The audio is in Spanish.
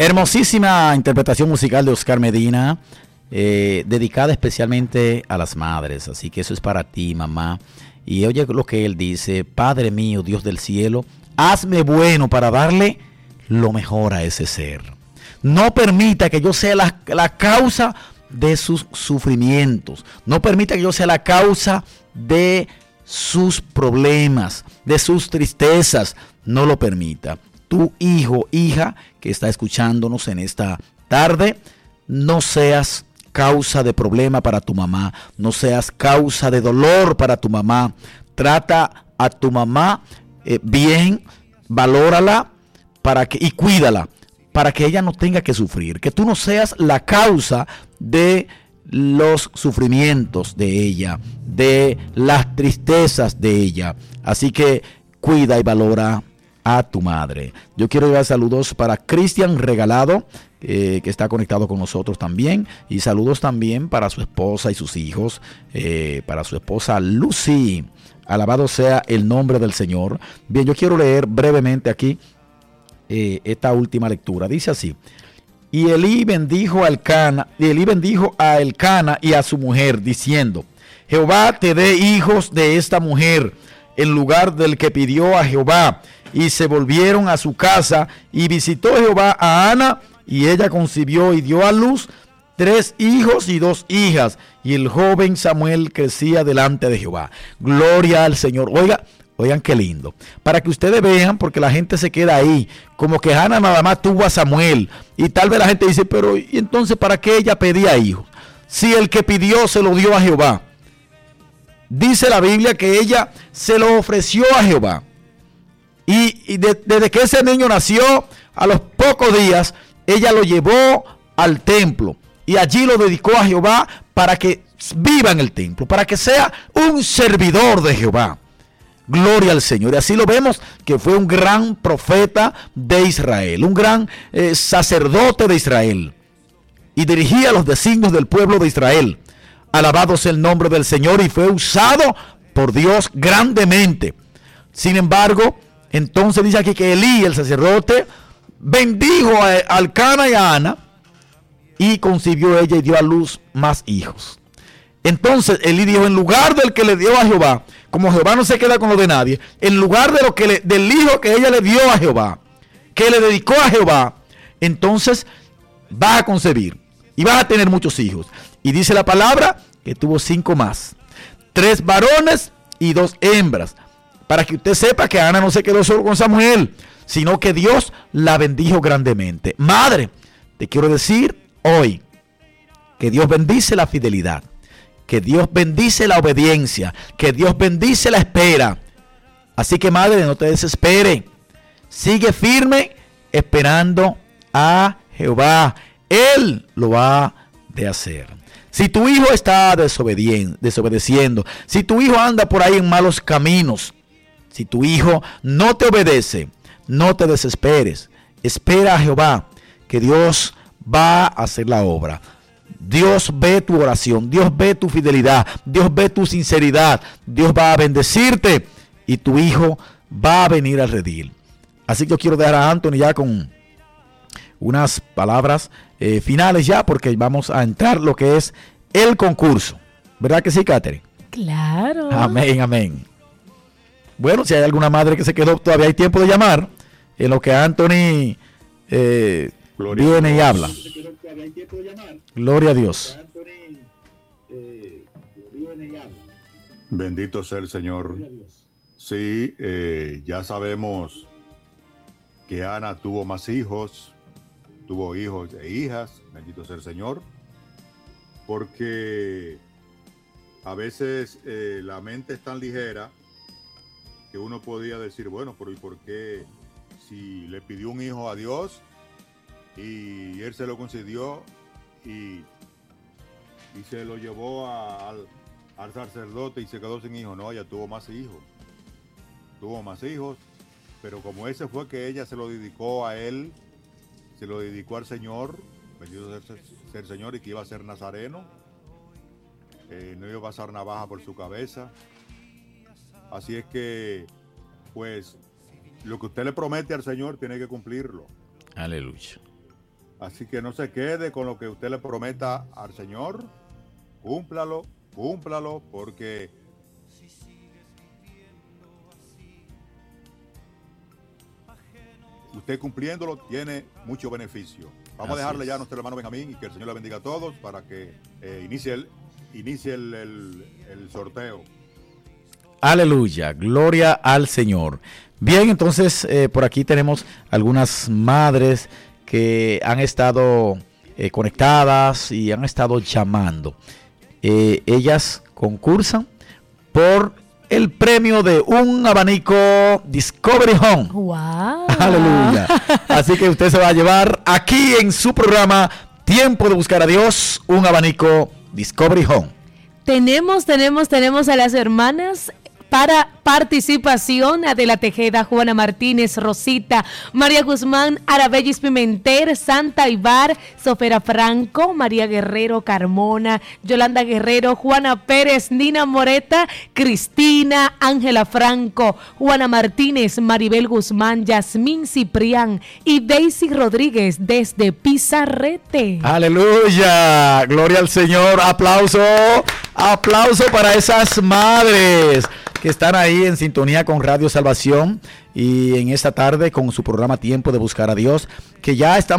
Hermosísima interpretación musical de Oscar Medina, dedicada especialmente a las madres. Así que eso es para ti, mamá. Y oye lo que él dice: Padre mío, Dios del cielo, hazme bueno para darle lo mejor a ese ser. No permita que yo sea la causa de sus sufrimientos. No permita que yo sea la causa de sus problemas, de sus tristezas. No lo permita. Tu hijo, hija, que está escuchándonos en esta tarde, no seas causa de problema para tu mamá, no seas causa de dolor para tu mamá. Trata a tu mamá bien, valórala y cuídala para que ella no tenga que sufrir, que tú no seas la causa de los sufrimientos de ella, de las tristezas de ella. Así que cuida y valora a tu madre. Yo quiero dar saludos para Cristian Regalado, que está conectado con nosotros también, y saludos también para su esposa y sus hijos, para su esposa Lucy. Alabado sea el nombre del Señor. Bien, yo quiero leer brevemente aquí esta última lectura. Dice así: y Elí bendijo a Elcana y a su mujer, diciendo: Jehová te dé hijos de esta mujer, en lugar del que pidió a Jehová. Y se volvieron a su casa, y visitó Jehová a Ana, y ella concibió y dio a luz 3 hijos y 2 hijas, y el joven Samuel crecía delante de Jehová. Gloria al Señor. Oigan qué lindo. Para que ustedes vean, porque la gente se queda ahí, como que Ana nada más tuvo a Samuel, y tal vez la gente dice: pero ¿y entonces para qué ella pedía hijos? Si el que pidió se lo dio a Jehová. Dice la Biblia que ella se lo ofreció a Jehová. Y desde que ese niño nació, a los pocos días, ella lo llevó al templo. Y allí lo dedicó a Jehová para que viva en el templo, para que sea un servidor de Jehová. Gloria al Señor. Y así lo vemos, que fue un gran profeta de Israel, un gran sacerdote de Israel. Y dirigía los designios del pueblo de Israel. Alabado sea el nombre del Señor, y fue usado por Dios grandemente. Sin embargo, entonces dice aquí que Elí, el sacerdote, bendijo a Elcana y a Ana, y concibió ella y dio a luz más hijos. Entonces Elí dijo: en lugar del que le dio a Jehová, como Jehová no se queda con lo de nadie, en lugar de del hijo que ella le dio a Jehová, que le dedicó a Jehová, entonces vas a concebir y vas a tener muchos hijos. Y dice la palabra que tuvo 5 más, 3 varones y 2 hembras. Para que usted sepa que Ana no se quedó solo con Samuel, sino que Dios la bendijo grandemente. Madre, te quiero decir hoy que Dios bendice la fidelidad, que Dios bendice la obediencia, que Dios bendice la espera. Así que, madre, no te desespere. Sigue firme esperando a Jehová. Él lo va de hacer. Si tu hijo está desobedeciendo, si tu hijo anda por ahí en malos caminos, si tu hijo no te obedece, no te desesperes. Espera a Jehová, que Dios va a hacer la obra. Dios ve tu oración, Dios ve tu fidelidad, Dios ve tu sinceridad. Dios va a bendecirte y tu hijo va a venir al redil. Así que yo quiero dejar a Anthony ya con unas palabras finales ya, porque vamos a entrar lo que es el concurso. ¿Verdad que sí, Catherine? Claro. Amén, amén. Bueno, si hay alguna madre que se quedó, todavía hay tiempo de llamar, en lo que Anthony viene y habla. Gloria a Dios. Bendito sea el Señor. Sí, ya sabemos que Ana tuvo más hijos, tuvo hijos e hijas, bendito sea el Señor, porque a veces la mente es tan ligera que uno podía decir: bueno, pero ¿y por qué si le pidió un hijo a Dios y él se lo concedió y se lo llevó al sacerdote y se quedó sin hijo? No, ella tuvo más hijos, pero como ese fue que ella se lo dedicó a él, se lo dedicó al Señor, bendito sea el Señor, y que iba a ser nazareno, no iba a pasar navaja por su cabeza. Así es que, pues, lo que usted le promete al Señor tiene que cumplirlo. Aleluya. Así que no se quede con lo que usted le prometa al Señor. Cúmplalo, porque usted cumpliéndolo tiene mucho beneficio. Vamos a dejarle ya a nuestro hermano Benjamín y que el Señor le bendiga a todos para que inicie el sorteo. Aleluya, gloria al Señor. Bien, entonces por aquí tenemos algunas madres que han estado conectadas y han estado llamando. Ellas concursan por el premio de un abanico Discovery Home. ¡Wow! Aleluya. Así que usted se va a llevar aquí en su programa Tiempo de Buscar a Dios, un abanico Discovery Home. Tenemos a las hermanas para participación: Adela Tejeda, Juana Martínez, Rosita, María Guzmán, Arabellis Pimentel, Santa Ibar, Sofera Franco, María Guerrero, Carmona, Yolanda Guerrero, Juana Pérez, Nina Moreta, Cristina, Ángela Franco, Juana Martínez, Maribel Guzmán, Yasmín Ciprián y Daisy Rodríguez desde Pizarrete. Aleluya, gloria al Señor. Aplauso para esas madres que están ahí en sintonía con Radio Salvación y en esta tarde con su programa Tiempo de Buscar a Dios, que ya estamos